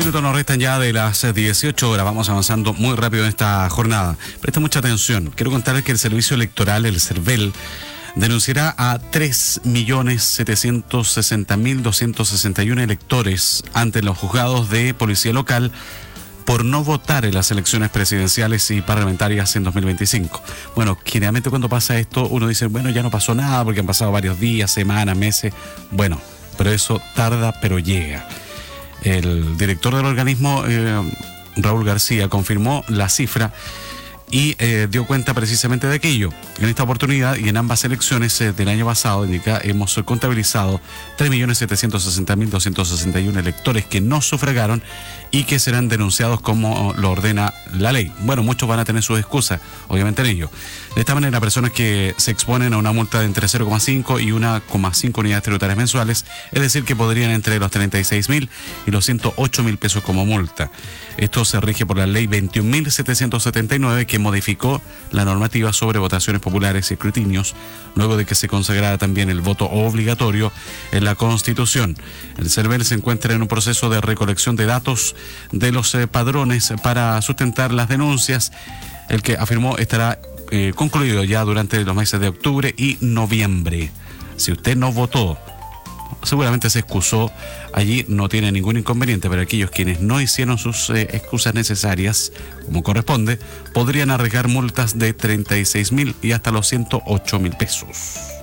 minutos nos restan ya de las 18 horas. Vamos avanzando muy rápido en esta jornada. Presta mucha atención. Quiero contarles que el Servicio Electoral, el CERVEL, denunciará a 3.760.261 electores ante los juzgados de policía local por no votar en las elecciones presidenciales y parlamentarias en 2025. Bueno, generalmente cuando pasa esto, uno dice, bueno, ya no pasó nada porque han pasado varios días, semanas, meses. Bueno, pero eso tarda, pero llega. El director del organismo, Raúl García, confirmó la cifra y dio cuenta precisamente de aquello. En esta oportunidad y en ambas elecciones del año pasado, indica, hemos contabilizado 3.760.261 electores que no sufragaron y que serán denunciados como lo ordena la ley. Bueno, muchos van a tener sus excusas, obviamente en ello. De esta manera, personas que se exponen a una multa de entre 0,5 y 1,5 unidades tributarias mensuales, es decir, que podrían entre los 36.000 y los 108.000 pesos como multa. Esto se rige por la ley 21.779, que modificó la normativa sobre votaciones populares y escrutinios, luego de que se consagrara también el voto obligatorio en la Constitución. El CERVEL se encuentra en un proceso de recolección de datos de los padrones para sustentar las denuncias, el que afirmó estará concluido ya durante los meses de octubre y noviembre. Si usted no votó, seguramente se excusó, allí no tiene ningún inconveniente, pero aquellos quienes no hicieron sus excusas necesarias, como corresponde, podrían arriesgar multas de 36.000 y hasta los 108.000 pesos.